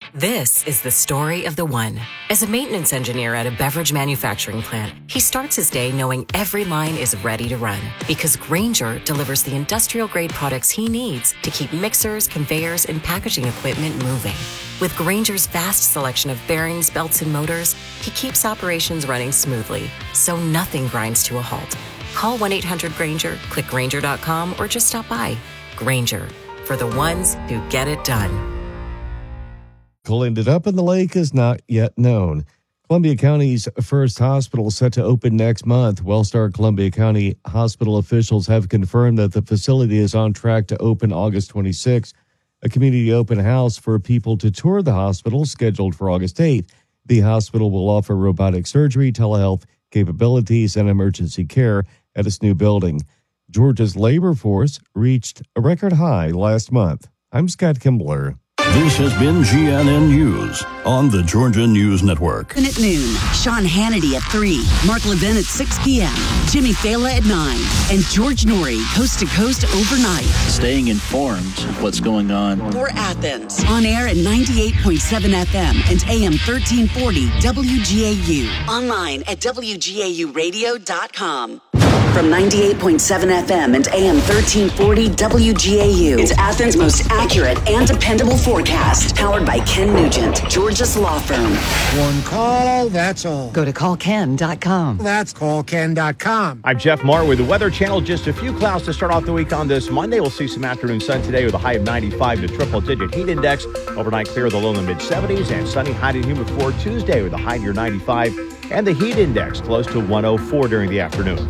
This is the story of the one. As a maintenance engineer at a beverage manufacturing plant, he starts his day knowing every line is ready to run because Grainger delivers the industrial-grade products he needs to keep mixers, conveyors, and packaging equipment moving. With Grainger's vast selection of bearings, belts, and motors, he keeps operations running smoothly, so nothing grinds to a halt. Call 1-800-GRAINGER, click Grainger.com, or just stop by. Grainger, for the ones who get it done. Ended up in the lake is not yet known. Columbia County's first hospital set to open next month. Wellstar Columbia County hospital officials have confirmed that the facility is on track to open August 26. A community open house for people to tour the hospital scheduled for August 8th. The hospital will offer robotic surgery, telehealth capabilities, and emergency care at its new building. Georgia's labor force reached a record high last month. I'm Scott Kimbler. This has been GNN News on the Georgia News Network. At noon, Sean Hannity at 3, Mark Levin at 6 p.m., Jimmy Fallon at 9, and George Norrie, coast to coast overnight. Staying informed of what's going on. For Athens, on air at 98.7 FM and AM 1340 WGAU. Online at WGAUradio.com. From 98.7 FM and AM 1340 WGAU. It's Athens' most accurate and dependable forecast. Powered by Ken Nugent, Georgia's law firm. One call, that's all. Go to callken.com. That's callken.com. I'm Jeff Marr with the Weather Channel. Just a few clouds to start off the week on this Monday. We'll see some afternoon sun today with a high of 95 to triple-digit heat index. Overnight clear, the low in the mid-70s, and sunny, high and humid for Tuesday with a high near 95 and the heat index close to 104 during the afternoon.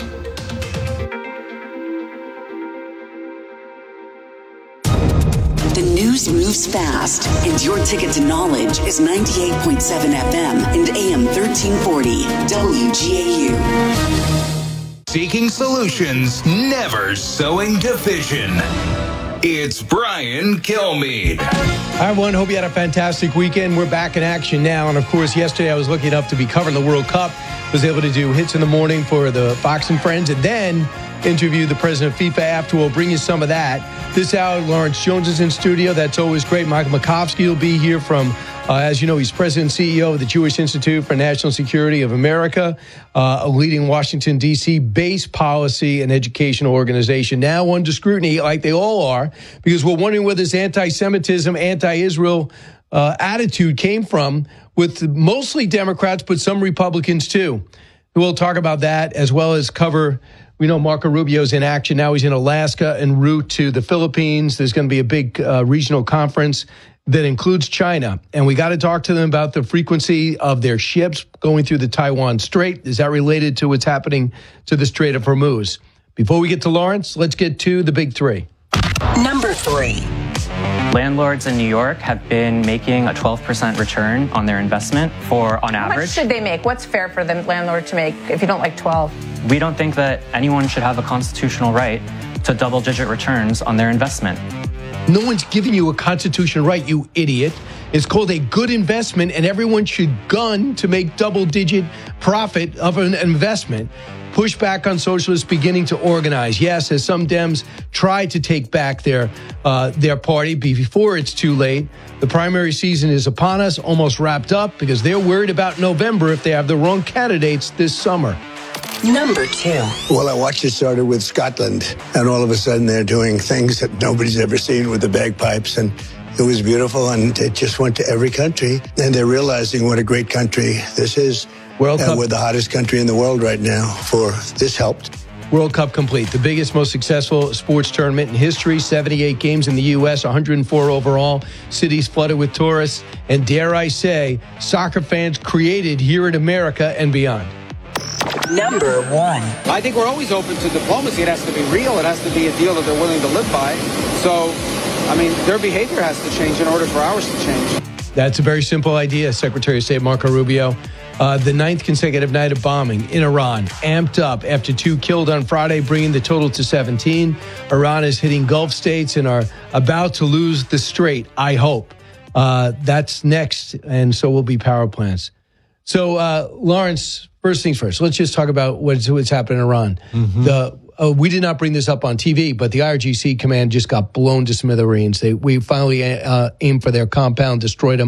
The news moves fast, and your ticket to knowledge is 98.7 FM and AM 1340 WGAU. Seeking solutions, never sowing division. It's Brian Kilmeade. Hi, everyone. Hope you had a fantastic weekend. We're back in action now. And, of course, yesterday I was lucky enough to be covering the World Cup. Was able to do Hits in the Morning for the Fox and Friends, and then interview the president of FIFA after. We'll bring you some of that. This hour, Lawrence Jones is in studio. That's always great. Michael Makovsky will be here from, as you know, he's president and CEO of the Jewish Institute for National Security of America, a leading Washington, D.C. based policy and educational organization, now under scrutiny, like they all are, because we're wondering where this anti-Semitism, anti-Israel attitude came from, with mostly Democrats, but some Republicans too. We'll talk about that, as well as cover, we know Marco Rubio's in action. Now he's in Alaska en route to the Philippines. There's going to be a big regional conference that includes China. And we got to talk to them about the frequency of their ships going through the Taiwan Strait. Is that related to what's happening to the Strait of Hormuz? Before we get to Lawrence, let's get to the big three. Number 3. Landlords in New York have been making a 12% return on their investment on average. How much should they make? What's fair for the landlord to make if you don't like 12? We don't think that anyone should have a constitutional right to double-digit returns on their investment. No one's giving you a constitutional right, you idiot. It's called a good investment, and everyone should gun to make double-digit profit of an investment. Pushback on socialists beginning to organize. Yes, as some Dems try to take back their party before it's too late. The primary season is upon us, almost wrapped up, because they're worried about November if they have the wrong candidates this summer. Number 2. Well, I watched it started with Scotland, and all of a sudden they're doing things that nobody's ever seen with the bagpipes, and it was beautiful, and it just went to every country, and they're realizing what a great country this is. World Cup. We're the hottest country in the world right now. For this helped. World Cup complete. The biggest, most successful sports tournament in history. 78 games in the U.S., 104 overall. Cities flooded with tourists. And dare I say, soccer fans created here in America and beyond. Number 1. I think we're always open to diplomacy. It has to be real. It has to be a deal that they're willing to live by. So, I mean, their behavior has to change in order for ours to change. That's a very simple idea, Secretary of State Marco Rubio. The 9th consecutive night of bombing in Iran, amped up after 2 killed on Friday, bringing the total to 17. Iran is hitting Gulf states and are about to lose the strait, I hope. That's next, and so will be power plants. So, Lawrence, first things first, let's just talk about what's happening in Iran. Mm-hmm. We did not bring this up on TV, but the IRGC command just got blown to smithereens. We finally aimed for their compound, destroyed them.